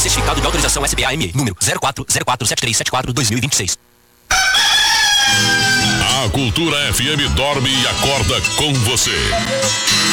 Certificado de autorização SPA-ME, número 04047374-2026. A Cultura FM dorme e acorda com você.